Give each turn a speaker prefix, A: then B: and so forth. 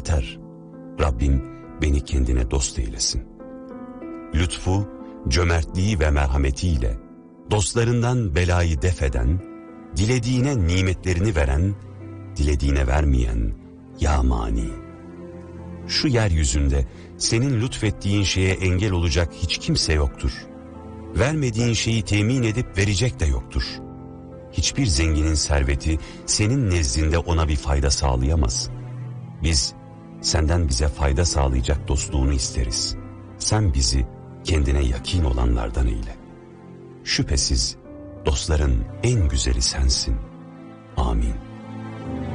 A: yeter. Rabbim beni kendine dost eylesin. Lütfu, cömertliği ve merhametiyle dostlarından belayı def eden, dilediğine nimetlerini veren, dilediğine vermeyen ya mani. Şu yeryüzünde senin lütfettiğin şeye engel olacak hiç kimse yoktur. Vermediğin şeyi temin edip verecek de yoktur. Hiçbir zenginin serveti senin nezdinde ona bir fayda sağlayamaz. Biz senden bize fayda sağlayacak dostluğunu isteriz. Sen bizi kendine yakin olanlardan eyle. Şüphesiz dostların en güzeli sensin. Amin.